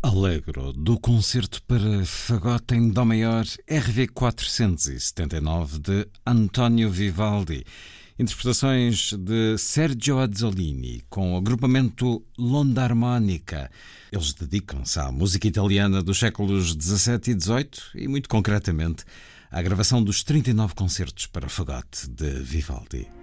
Allegro, do concerto para fagote em Dó maior RV 479 de António Vivaldi. Interpretações de Sergio Azzolini com o agrupamento L'Onda Armonica. Eles dedicam-se à música italiana dos séculos XVII e XVIII e, muito concretamente, à gravação dos 39 concertos para fagote de Vivaldi.